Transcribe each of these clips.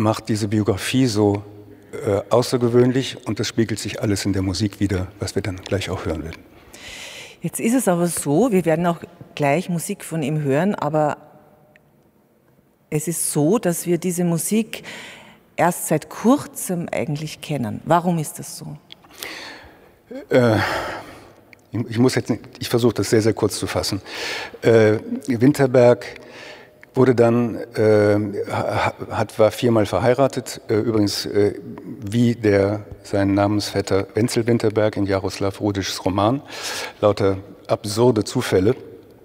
macht diese Biografie so außergewöhnlich und das spiegelt sich alles in der Musik wider, was wir dann gleich auch hören werden. Jetzt ist es aber so, wir werden auch gleich Musik von ihm hören, aber es ist so, dass wir diese Musik erst seit kurzem eigentlich kennen. Warum ist das so? Ich versuche das sehr, sehr kurz zu fassen. Winterberg wurde dann, war 4-mal verheiratet, übrigens wie sein Namensvetter Wenzel Winterberg in Jaroslav Rudischs Roman, lauter absurde Zufälle,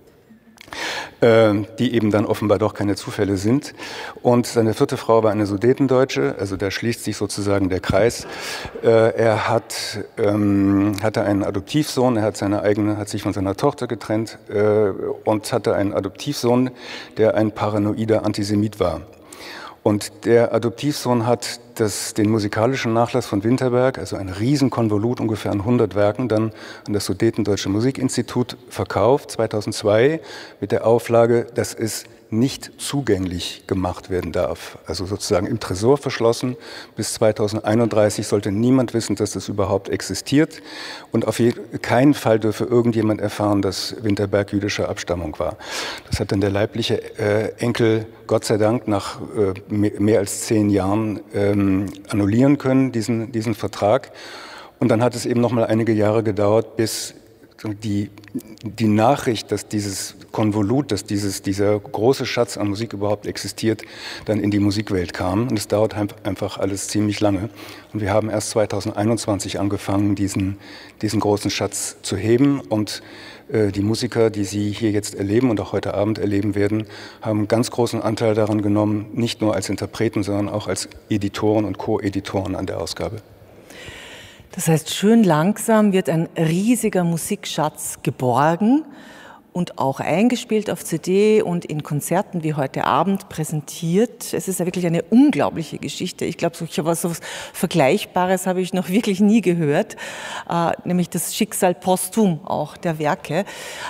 die eben dann offenbar doch keine Zufälle sind. Und seine 4. Frau war eine Sudetendeutsche, also da schließt sich sozusagen der Kreis. Er hatte einen Adoptivsohn, er hat sich von seiner Tochter getrennt und hatte einen Adoptivsohn, der ein paranoider Antisemit war. Und der Adoptivsohn hat den musikalischen Nachlass von Winterberg, also ein Riesenkonvolut, ungefähr an 100 Werken, dann an das Sudetendeutsche Musikinstitut verkauft, 2002, mit der Auflage, dass es nicht zugänglich gemacht werden darf. Also sozusagen im Tresor verschlossen. Bis 2031 sollte niemand wissen, dass das überhaupt existiert. Und auf keinen Fall dürfe irgendjemand erfahren, dass Winterberg jüdischer Abstammung war. Das hat dann der leibliche Enkel, Gott sei Dank, nach mehr als 10 Jahren annullieren können, diesen Vertrag. Und dann hat es eben noch mal einige Jahre gedauert, bis die Nachricht, dass dieses Konvolut, dass dieser große Schatz an Musik überhaupt existiert, dann in die Musikwelt kam. Und es dauert einfach alles ziemlich lange. Und wir haben erst 2021 angefangen, diesen großen Schatz zu heben. Und die Musiker, die Sie hier jetzt erleben und auch heute Abend erleben werden, haben einen ganz großen Anteil daran genommen, nicht nur als Interpreten, sondern auch als Editoren und Co-Editoren an der Ausgabe. Das heißt, schön langsam wird ein riesiger Musikschatz geborgen und auch eingespielt auf CD und in Konzerten wie heute Abend präsentiert. Es ist ja wirklich eine unglaubliche Geschichte. Ich glaube, so etwas Vergleichbares habe ich noch wirklich nie gehört, nämlich das Schicksal posthum auch der Werke.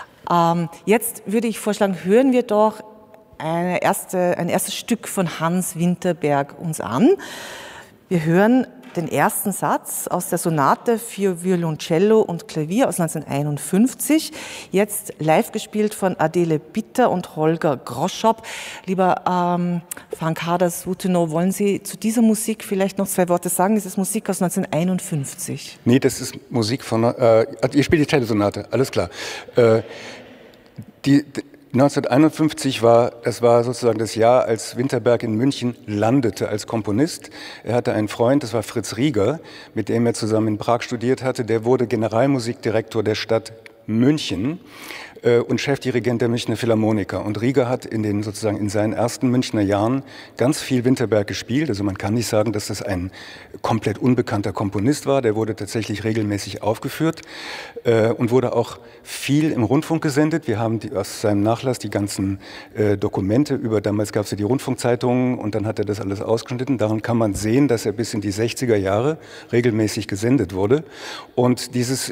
Jetzt würde ich vorschlagen, hören wir doch ein erstes Stück von Hans Winterberg uns an. Wir hören den ersten Satz aus der Sonate für Violoncello und Klavier aus 1951, jetzt live gespielt von Adele Bitter und Holger Groschop. Lieber Frank Harders-Wutenau, wollen Sie zu dieser Musik vielleicht noch 2 Worte sagen? Ist das Musik aus 1951? Nee, das ist Musik von... ihr spielt die Cellosonate, alles klar. 1951 war sozusagen das Jahr, als Winterberg in München landete als Komponist. Er hatte einen Freund, das war Fritz Rieger, mit dem er zusammen in Prag studiert hatte. Der wurde Generalmusikdirektor der Stadt München und Chefdirigent der Münchner Philharmoniker. Und Rieger hat in seinen ersten Münchner Jahren ganz viel Winterberg gespielt. Also man kann nicht sagen, dass das ein komplett unbekannter Komponist war. Der wurde tatsächlich regelmäßig aufgeführt und wurde auch viel im Rundfunk gesendet. Wir haben aus seinem Nachlass die ganzen Dokumente damals gab es ja die Rundfunkzeitungen und dann hat er das alles ausgeschnitten. Daran kann man sehen, dass er bis in die 60er Jahre regelmäßig gesendet wurde. Und diese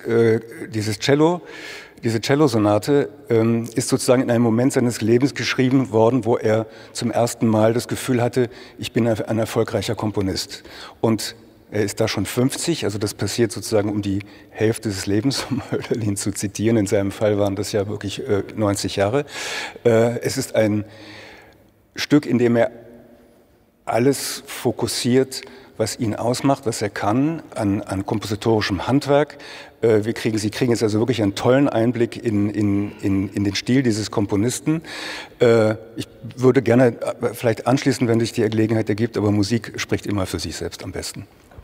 Cellosonate ist sozusagen in einem Moment seines Lebens geschrieben worden, wo er zum ersten Mal das Gefühl hatte, ich bin ein erfolgreicher Komponist. Und er ist da schon 50, also das passiert sozusagen um die Hälfte des Lebens, um Hölderlin zu zitieren. In seinem Fall waren das ja wirklich 90 Jahre. Es ist ein Stück, in dem er alles fokussiert, was ihn ausmacht, was er kann an kompositorischem Handwerk. Sie kriegen jetzt also wirklich einen tollen Einblick in den Stil dieses Komponisten. Ich würde gerne vielleicht anschließen, wenn sich die Gelegenheit ergibt, aber Musik spricht immer für sich selbst am besten.